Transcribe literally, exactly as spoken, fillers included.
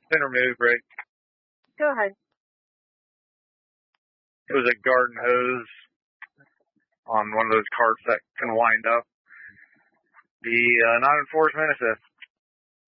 Spin or move, Greg. Go ahead. It was a garden hose on one of those carts that can wind up. The uh, non-enforcement assist.